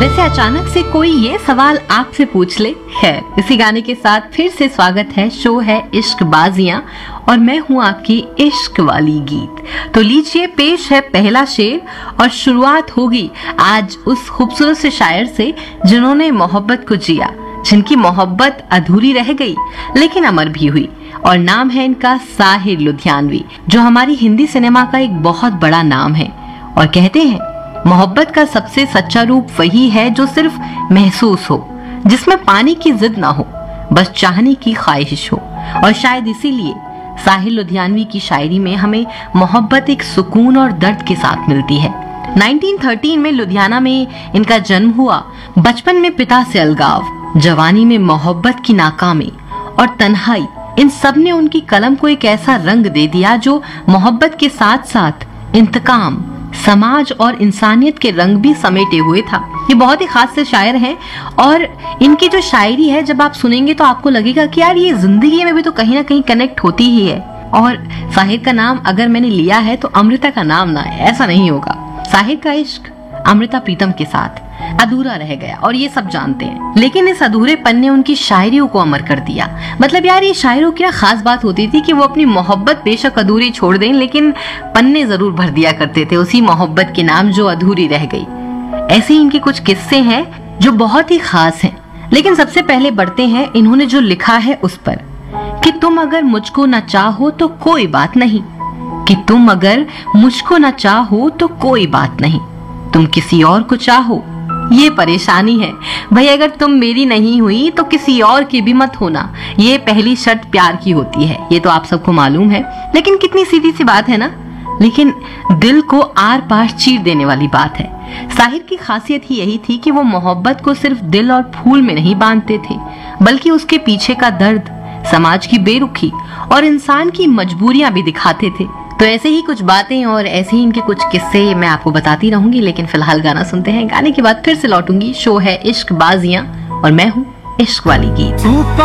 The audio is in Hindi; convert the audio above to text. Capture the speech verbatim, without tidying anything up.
वैसे अचानक से कोई ये सवाल आपसे पूछ ले, है इसी गाने के साथ फिर से स्वागत है। शो है इश्क बाजियां और मैं हूं आपकी इश्क वाली गीत। तो लीजिए पेश है पहला शेर और शुरुआत होगी आज उस खूबसूरत से शायर से जिन्होंने मोहब्बत को जिया, जिनकी मोहब्बत अधूरी रह गई लेकिन अमर भी हुई। और नाम है इनका साहिर लुधियानवी, जो हमारी हिंदी सिनेमा का एक बहुत बड़ा नाम है। और कहते हैं मोहब्बत का सबसे सच्चा रूप वही है जो सिर्फ महसूस हो, जिसमें पाने की जिद ना हो, बस चाहने की ख्वाहिश हो। और शायद इसीलिए साहिर लुधियानवी की शायरी में हमें मोहब्बत एक सुकून और दर्द के साथ मिलती है। उन्नीस सौ तेरह में लुधियाना में इनका जन्म हुआ। बचपन में पिता से अलगाव, जवानी में मोहब्बत की नाकामी और तन्हाई, इन सब ने उनकी कलम को एक ऐसा रंग दे दिया जो मोहब्बत के साथ साथ इंतकाम, समाज और इंसानियत के रंग भी समेटे हुए था। ये बहुत ही खास से शायर हैं और इनकी जो शायरी है जब आप सुनेंगे तो आपको लगेगा कि यार ये जिंदगी में भी तो कहीं ना कहीं कनेक्ट होती ही है। और साहिर का नाम अगर मैंने लिया है तो अमृता का नाम ना है, ऐसा नहीं होगा। साहिर का इश्क अमृता प्रीतम के साथ अधूरा रह गया और ये सब जानते हैं, लेकिन इस अधूरेपन ने उनकी शायरियों को अमर कर दिया। मतलब यार ये शायरों की खास बात होती थी कि वो अपनी मोहब्बत बेशक अधूरी छोड़ दें लेकिन पन्ने जरूर भर दिया करते थे उसी मोहब्बत के नाम जो अधूरी रह गई। ऐसे ही इनके कुछ किस्से हैं जो बहुत ही खास हैं। लेकिन सबसे पहले बढ़ते हैं इन्होंने जो लिखा है उस पर कि तुम अगर मुझको न चाहो तो कोई बात नहीं, कि तुम अगर मुझको न चाहो तो कोई बात नहीं, तुम किसी और को चाहो ये परेशानी है। भाई अगर तुम मेरी नहीं हुई तो किसी और की भी मत होना, ये पहली शर्त प्यार की होती है। ये तो आप सबको मालूम है, लेकिन कितनी सीधी सी बात है ना, लेकिन दिल को आर पार चीर देने वाली बात है। साहिर की खासियत ही यही थी कि वो मोहब्बत को सिर्फ दिल और फूल में नहीं बांधते थे, बल्कि उसके पीछे का दर्द, समाज की बेरुखी और इंसान की मजबूरियां भी दिखाते थे। तो ऐसे ही कुछ बातें और ऐसे ही इनके कुछ किस्से मैं आपको बताती रहूंगी, लेकिन फिलहाल गाना सुनते हैं। गाने के बाद फिर से लौटूंगी। शो है इश्क बाजियां और मैं हूँ इश्क वाली गीत।